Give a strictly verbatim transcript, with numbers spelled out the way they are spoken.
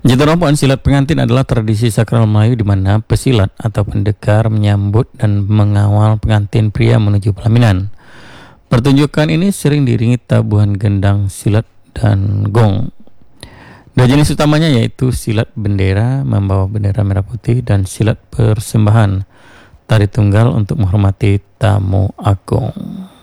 Jatuh silat pengantin adalah tradisi sakral Melayu di mana pesilat atau pendekar menyambut dan mengawal pengantin pria menuju pelaminan. Pertunjukan ini sering diiringi tabuhan gendang, silat, dan gong. Dua jenis utamanya yaitu silat bendera membawa bendera merah putih dan silat persembahan tari tunggal untuk menghormati tamu agung.